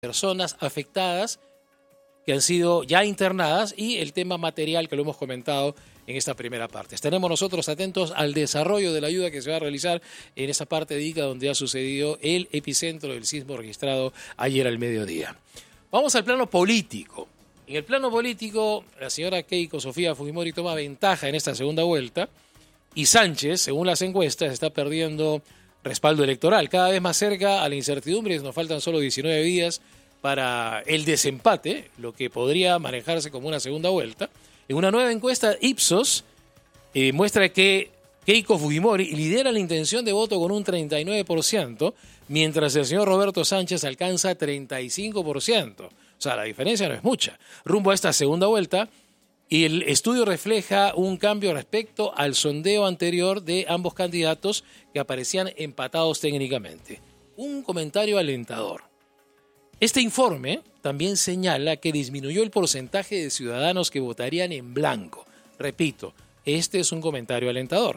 personas afectadas que han sido ya internadas y el tema material que lo hemos comentado en esta primera parte. Estaremos nosotros atentos al desarrollo de la ayuda que se va a realizar en esa parte de Ica donde ha sucedido el epicentro del sismo registrado ayer al mediodía. Vamos al plano político. En el plano político, la señora Keiko Sofía Fujimori toma ventaja en esta segunda vuelta y Sánchez, según las encuestas, está perdiendo respaldo electoral. Cada vez más cerca a la incertidumbre, nos faltan solo 19 días para el desempate, lo que podría manejarse como una segunda vuelta. En una nueva encuesta, Ipsos muestra que Keiko Fujimori lidera la intención de voto con un 39%, mientras el señor Roberto Sánchez alcanza 35%. O sea, la diferencia no es mucha. Rumbo a esta segunda vuelta, y el estudio refleja un cambio respecto al sondeo anterior de ambos candidatos que aparecían empatados técnicamente. Un comentario alentador. Este informe también señala que disminuyó el porcentaje de ciudadanos que votarían en blanco. Repito, este es un comentario alentador.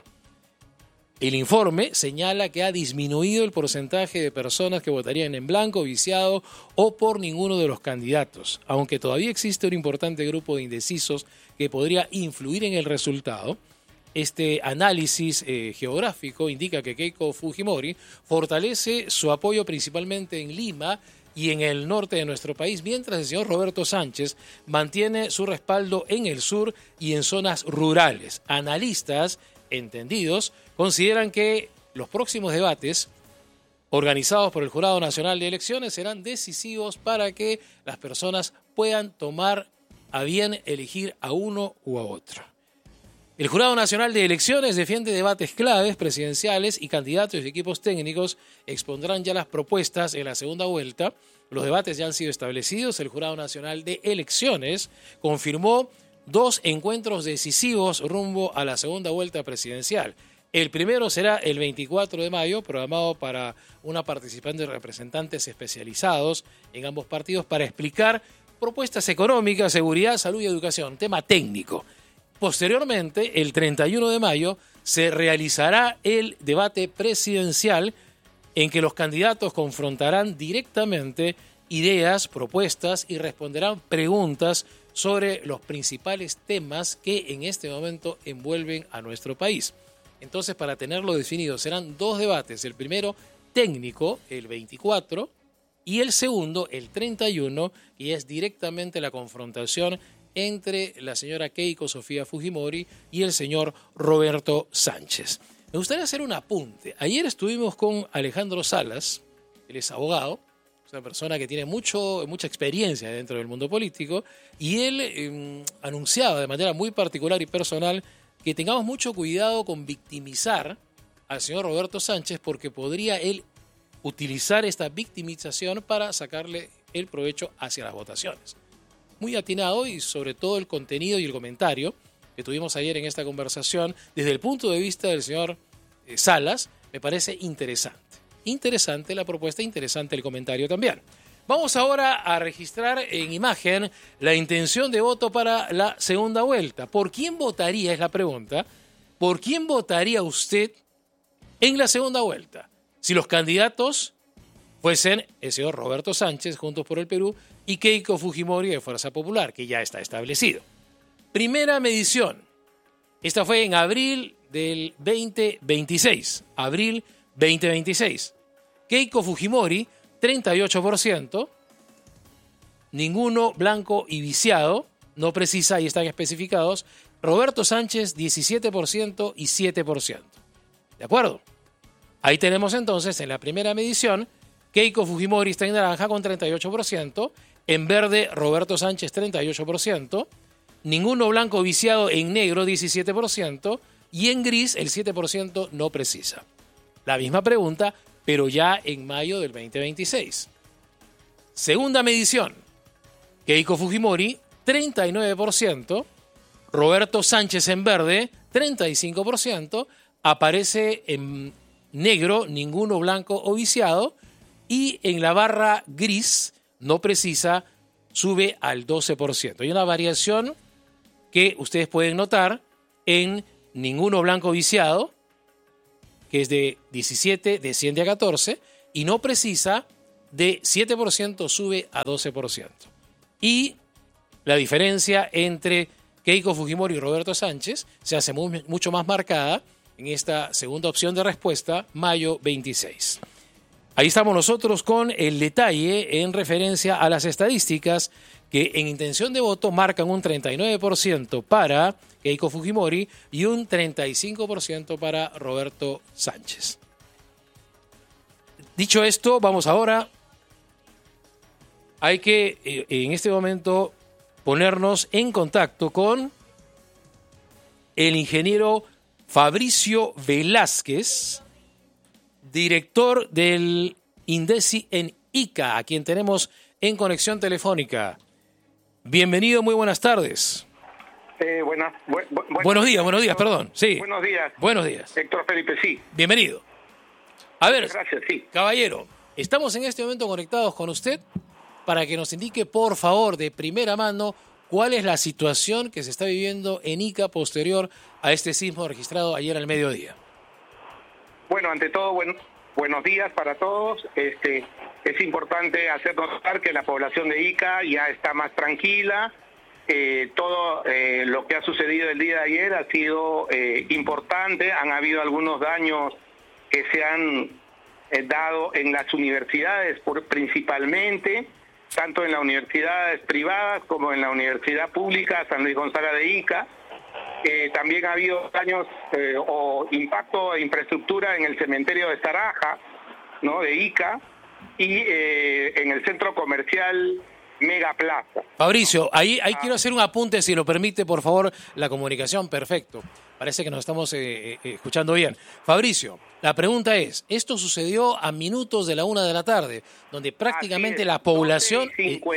El informe señala que ha disminuido el porcentaje de personas que votarían en blanco, viciado o por ninguno de los candidatos, aunque todavía existe un importante grupo de indecisos que podría influir en el resultado. Este análisis geográfico indica que Keiko Fujimori fortalece su apoyo principalmente en Lima y en el norte de nuestro país, mientras el señor Roberto Sánchez mantiene su respaldo en el sur y en zonas rurales. Analistas entendidos consideran que los próximos debates organizados por el Jurado Nacional de Elecciones serán decisivos para que las personas puedan tomar a bien elegir a uno u a otro. El Jurado Nacional de Elecciones defiende debates claves presidenciales y candidatos y equipos técnicos expondrán ya las propuestas en la segunda vuelta. Los debates ya han sido establecidos. El Jurado Nacional de Elecciones confirmó 2 encuentros decisivos rumbo a la segunda vuelta presidencial. El primero será el 24 de mayo, programado para una participación de representantes especializados en ambos partidos para explicar propuestas económicas, seguridad, salud y educación, tema técnico. Posteriormente, el 31 de mayo, se realizará el debate presidencial en que los candidatos confrontarán directamente ideas, propuestas y responderán preguntas sobre los principales temas que en este momento envuelven a nuestro país. Entonces, para tenerlo definido, serán 2 debates. El primero, técnico, el 24, y el segundo, el 31, y es directamente la confrontación entre la señora Keiko Sofía Fujimori y el señor Roberto Sánchez. Me gustaría hacer un apunte. Ayer estuvimos con Alejandro Salas, él es abogado, es una persona que tiene mucha experiencia dentro del mundo político, y él anunciaba de manera muy particular y personal que tengamos mucho cuidado con victimizar al señor Roberto Sánchez porque podría él utilizar esta victimización para sacarle el provecho hacia las votaciones. Muy atinado y sobre todo el contenido y el comentario que tuvimos ayer en esta conversación desde el punto de vista del señor Salas me parece interesante. Interesante la propuesta, interesante el comentario también. Vamos ahora a registrar en imagen la intención de voto para la segunda vuelta. ¿Por quién votaría? Es la pregunta. ¿Por quién votaría usted en la segunda vuelta? Si los candidatos fuesen el señor Roberto Sánchez, Juntos por el Perú, y Keiko Fujimori de Fuerza Popular, que ya está establecido. Primera medición. Esta fue en abril del 2026. Abril 2026. Keiko Fujimori, 38%. Ninguno blanco y viciado. No precisa y están especificados. Roberto Sánchez, 17% y 7%. ¿De acuerdo? Ahí tenemos entonces en la primera medición Keiko Fujimori está en naranja con 38%, en verde Roberto Sánchez 38%, ninguno blanco viciado en negro 17% y en gris el 7% no precisa. La misma pregunta, pero ya en mayo del 2026. Segunda medición, Keiko Fujimori 39%, Roberto Sánchez en verde 35%, aparece en negro ninguno blanco o viciado, y en la barra gris, no precisa, sube al 12%. Hay una variación que ustedes pueden notar en ninguno blanco viciado, que es de 17, desciende a 14, y no precisa, de 7% sube a 12%. Y la diferencia entre Keiko Fujimori y Roberto Sánchez se hace mucho más marcada en esta segunda opción de respuesta, mayo 26. Ahí estamos nosotros con el detalle en referencia a las estadísticas que en intención de voto marcan un 39% para Keiko Fujimori y un 35% para Roberto Sánchez. Dicho esto, vamos ahora. Hay que en este momento ponernos en contacto con el ingeniero Fabricio Velázquez, director del INDECI en Ica, a quien tenemos en conexión telefónica. Bienvenido, muy buenas tardes. Buenos días, perdón. Sí. Buenos días. Héctor Felipe, sí. Bienvenido. A ver, gracias, sí. Caballero, estamos en este momento conectados con usted para que nos indique, por favor, de primera mano, cuál es la situación que se está viviendo en Ica posterior a este sismo registrado ayer al mediodía. Bueno, ante todo, buenos días para todos. Es importante hacer notar que la población de Ica ya está más tranquila. Todo lo que ha sucedido el día de ayer ha sido importante. Han habido algunos daños que se han dado en las universidades, principalmente, tanto en las universidades privadas como en la universidad pública San Luis Gonzaga de Ica. También ha habido daños o impacto de infraestructura en el cementerio de Saraja, ¿no?, de Ica, y en el centro comercial Mega Plaza. Fabricio, ahí quiero hacer un apunte, si lo permite, por favor, la comunicación. Perfecto. Parece que nos estamos escuchando bien. Fabricio, la pregunta es, esto sucedió a minutos de la 1 de la tarde, donde prácticamente la población...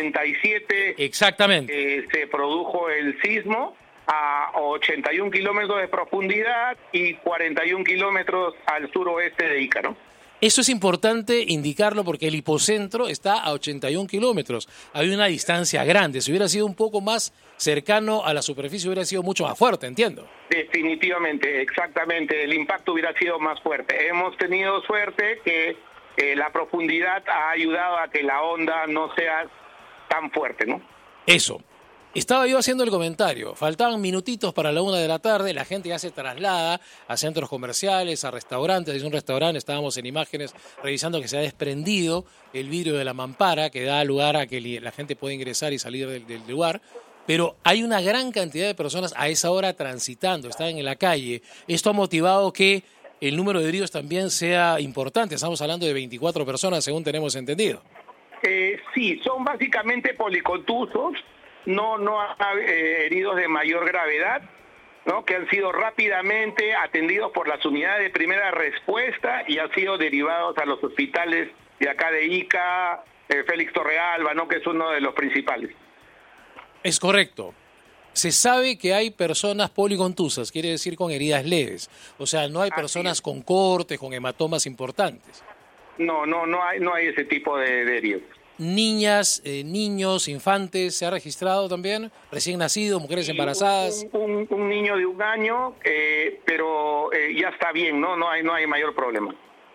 57 exactamente. Se produjo el sismo a 81 kilómetros de profundidad y 41 kilómetros al suroeste de Ica, ¿no? Eso es importante indicarlo porque el hipocentro está a 81 kilómetros. Hay una distancia grande. Si hubiera sido un poco más cercano a la superficie, hubiera sido mucho más fuerte, entiendo. Definitivamente, exactamente. El impacto hubiera sido más fuerte. Hemos tenido suerte que la profundidad ha ayudado a que la onda no sea tan fuerte, ¿no? Eso. Estaba yo haciendo el comentario, faltaban minutitos para la 1 de la tarde, la gente ya se traslada a centros comerciales, a restaurantes. Es un restaurante, estábamos en imágenes revisando que se ha desprendido el vidrio de la mampara que da lugar a que la gente pueda ingresar y salir del lugar. Pero hay una gran cantidad de personas a esa hora transitando, están en la calle. Esto ha motivado que el número de heridos también sea importante. Estamos hablando de 24 personas, según tenemos entendido. Sí, son básicamente policontusos. No hay heridos de mayor gravedad, ¿no?, que han sido rápidamente atendidos por las unidades de primera respuesta y han sido derivados a los hospitales de acá de Ica, Félix Torrealba, ¿no?, que es uno de los principales. Es correcto. Se sabe que hay personas policontusas, quiere decir con heridas leves. O sea, no hay personas con cortes, con hematomas importantes. No hay ese tipo de heridos. Niñas, niños, infantes, ¿se ha registrado también? Recién nacidos, mujeres embarazadas. Un niño de 1 año, pero ya está bien, no hay mayor problema.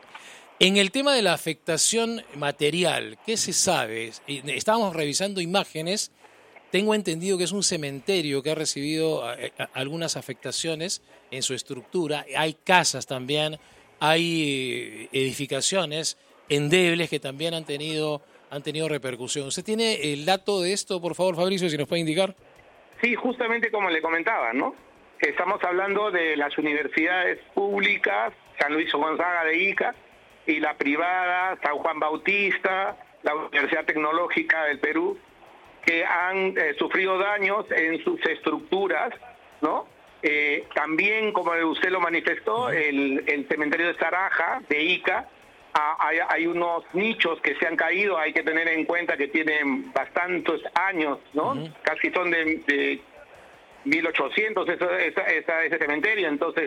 En el tema de la afectación material, ¿qué se sabe? Estábamos revisando imágenes. Tengo entendido que es un cementerio que ha recibido algunas afectaciones en su estructura. Hay casas también, hay edificaciones endebles que también han tenido repercusión. ¿Usted tiene el dato de esto, por favor, Fabricio, si nos puede indicar? Sí, justamente como le comentaba, ¿no? Estamos hablando de las universidades públicas, San Luis Gonzaga de Ica, y la privada, San Juan Bautista, la Universidad Tecnológica del Perú, que han sufrido daños en sus estructuras, ¿no? También, como usted lo manifestó, el cementerio de Saraja, de Ica, hay unos nichos que se han caído. Hay que tener en cuenta que tienen bastantes años, ¿no? Casi son de 1800 ese cementerio. Entonces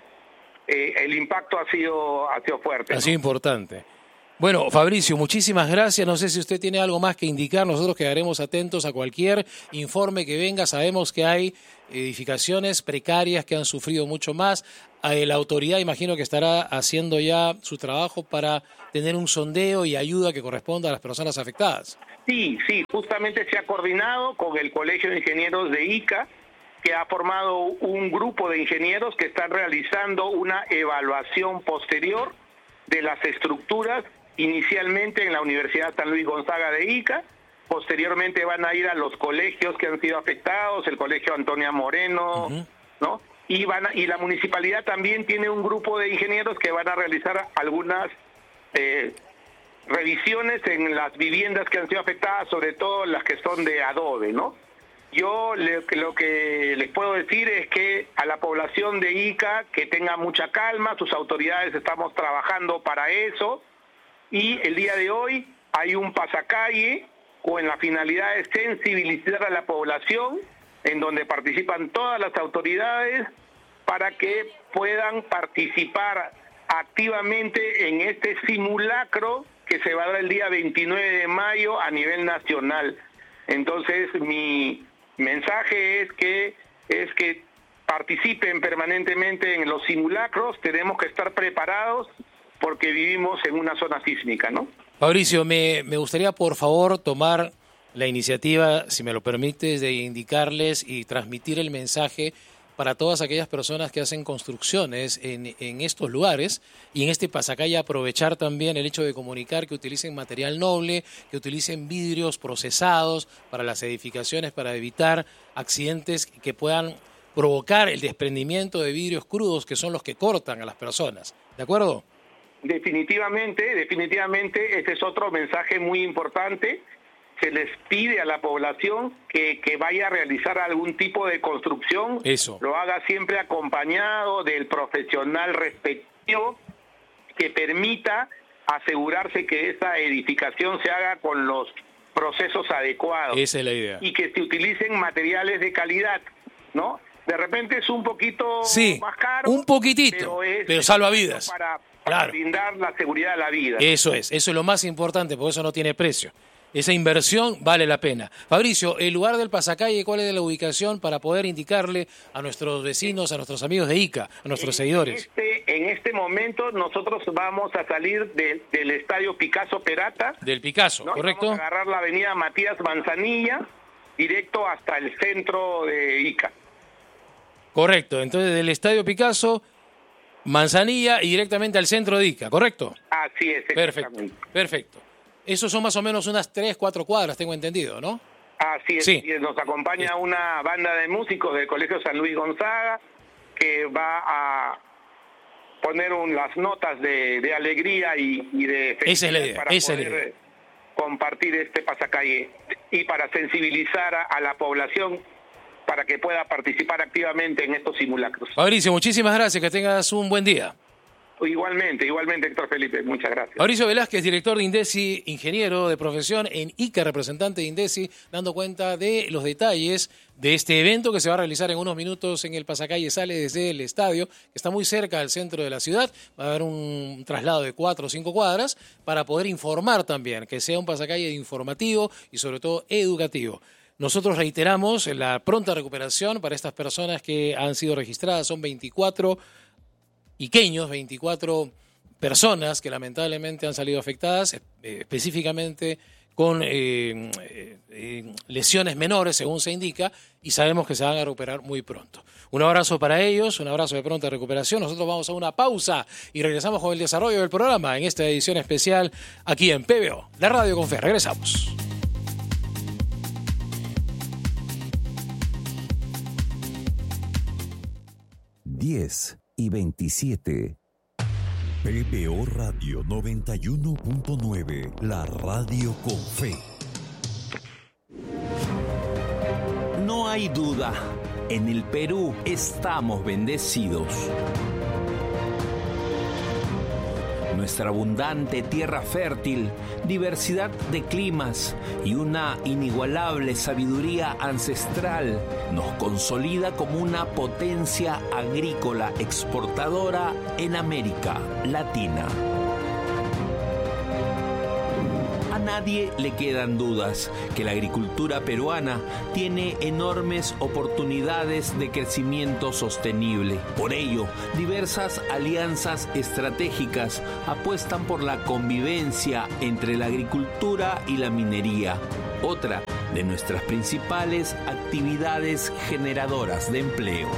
el impacto ha sido fuerte, ¿no? Ha sido importante. Bueno, Fabricio, muchísimas gracias. No sé si usted tiene algo más que indicar. Nosotros quedaremos atentos a cualquier informe que venga. Sabemos que hay edificaciones precarias que han sufrido mucho más. La autoridad, imagino que estará haciendo ya su trabajo para tener un sondeo y ayuda que corresponda a las personas afectadas. Sí, justamente se ha coordinado con el Colegio de Ingenieros de Ica, que ha formado un grupo de ingenieros que están realizando una evaluación posterior de las estructuras, inicialmente en la Universidad San Luis Gonzaga de Ica. Posteriormente van a ir a los colegios que han sido afectados, el Colegio Antonia Moreno, ¿no? Y la municipalidad también tiene un grupo de ingenieros que van a realizar algunas revisiones en las viviendas que han sido afectadas, sobre todo las que son de adobe, ¿no? Yo lo que les puedo decir es que a la población de Ica que tenga mucha calma, sus autoridades estamos trabajando para eso, y el día de hoy hay un pasacalle con la finalidad de sensibilizar a la población, en donde participan todas las autoridades para que puedan participar activamente en este simulacro que se va a dar el día 29 de mayo a nivel nacional. Entonces, mi mensaje es que participen permanentemente en los simulacros. Tenemos que estar preparados porque vivimos en una zona sísmica, ¿no? Fabricio, me gustaría por favor tomar la iniciativa, si me lo permites, de indicarles y transmitir el mensaje para todas aquellas personas que hacen construcciones en estos lugares, y en este pasacalle aprovechar también el hecho de comunicar que utilicen material noble, que utilicen vidrios procesados para las edificaciones, para evitar accidentes que puedan provocar el desprendimiento de vidrios crudos, que son los que cortan a las personas. ¿De acuerdo? Definitivamente, ese es otro mensaje muy importante. Se les pide a la población que vaya a realizar algún tipo de construcción. Eso. Lo haga siempre acompañado del profesional respectivo que permita asegurarse que esa edificación se haga con los procesos adecuados. Esa es la idea. Y que se utilicen materiales de calidad, ¿no? De repente es un poquito más caro. Un poquitito, pero salva vidas. Para brindar la seguridad de la vida. Eso es lo más importante, porque eso no tiene precio. Esa inversión vale la pena. Fabricio, el lugar del pasacalle, ¿cuál es la ubicación para poder indicarle a nuestros vecinos, a nuestros amigos de Ica, a nuestros seguidores? En este momento nosotros vamos a salir del Estadio Picasso Perata. Del Picasso, ¿no? ¿correcto? Vamos a agarrar la avenida Matías Manzanilla, directo hasta el centro de Ica. Correcto, entonces del Estadio Picasso, Manzanilla y directamente al centro de Ica, ¿correcto? Así es, Perfecto. Esos son más o menos unas 3-4 cuadras, tengo entendido, ¿no? Así es, sí. Nos acompaña una banda de músicos del Colegio San Luis Gonzaga que va a poner las notas de alegría y de felicidad. Esa es la idea, para poder compartir este pasacalle y para sensibilizar a la población para que pueda participar activamente en estos simulacros. Fabricio, muchísimas gracias, que tengas un buen día. Igualmente, Héctor Felipe, muchas gracias. Fabricio Velázquez, director de INDECI, ingeniero de profesión en Ica, representante de INDECI, dando cuenta de los detalles de este evento que se va a realizar en unos minutos en el pasacalle. Sale desde el estadio, que está muy cerca del centro de la ciudad. Va a haber un traslado de 4 o 5 cuadras para poder informar también, que sea un pasacalle informativo y sobre todo educativo. Nosotros reiteramos la pronta recuperación para estas personas que han sido registradas. Son 24 iqueños, 24 personas que lamentablemente han salido afectadas, específicamente con lesiones menores, según se indica, y sabemos que se van a recuperar muy pronto. Un abrazo para ellos, un abrazo de pronta recuperación. Nosotros vamos a una pausa y regresamos con el desarrollo del programa en esta edición especial aquí en PBO, la radio con fe. Regresamos. y 27. PBO Radio 91.9, la radio con fe. No hay duda, en el Perú estamos bendecidos. Nuestra abundante tierra fértil, diversidad de climas y una inigualable sabiduría ancestral nos consolida como una potencia agrícola exportadora en América Latina. A nadie nadie le quedan dudas que la agricultura peruana tiene enormes oportunidades de crecimiento sostenible. Por ello, diversas alianzas estratégicas apuestan por la convivencia entre la agricultura y la minería, otra de nuestras principales actividades generadoras de empleo.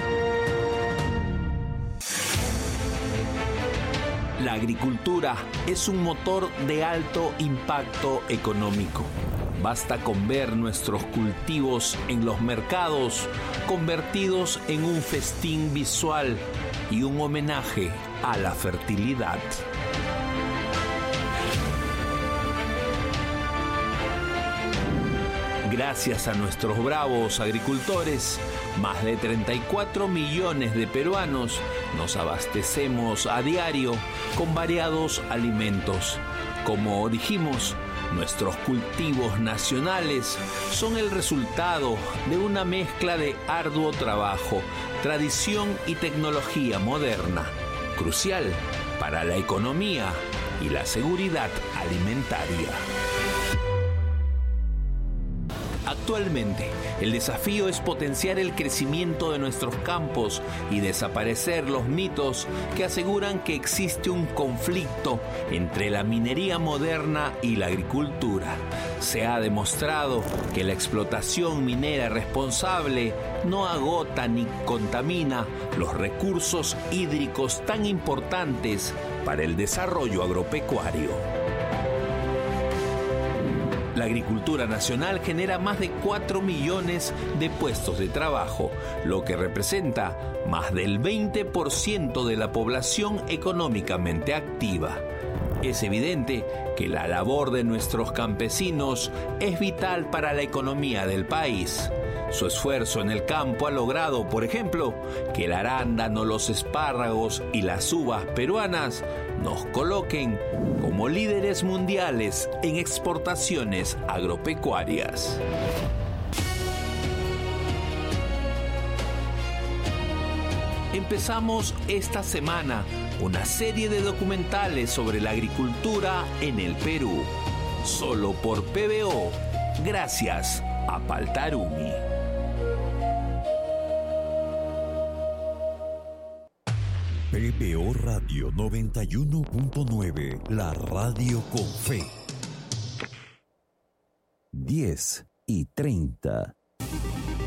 La agricultura es un motor de alto impacto económico. Basta con ver nuestros cultivos en los mercados convertidos en un festín visual y un homenaje a la fertilidad. Gracias a nuestros bravos agricultores, más de 34 millones de peruanos nos abastecemos a diario con variados alimentos. Como dijimos, nuestros cultivos nacionales son el resultado de una mezcla de arduo trabajo, tradición y tecnología moderna, crucial para la economía y la seguridad alimentaria. Actualmente, el desafío es potenciar el crecimiento de nuestros campos y desaparecer los mitos que aseguran que existe un conflicto entre la minería moderna y la agricultura. Se ha demostrado que la explotación minera responsable no agota ni contamina los recursos hídricos tan importantes para el desarrollo agropecuario. La agricultura nacional genera más de 4 millones de puestos de trabajo, lo que representa más del 20% de la población económicamente activa. Es evidente que la labor de nuestros campesinos es vital para la economía del país. Su esfuerzo en el campo ha logrado, por ejemplo, que el arándano, los espárragos y las uvas peruanas nos coloquen como líderes mundiales en exportaciones agropecuarias. Empezamos esta semana una serie de documentales sobre la agricultura en el Perú, solo por PBO, gracias a Paltarumi. PBO Radio 91.9, la radio con fe. 10:30.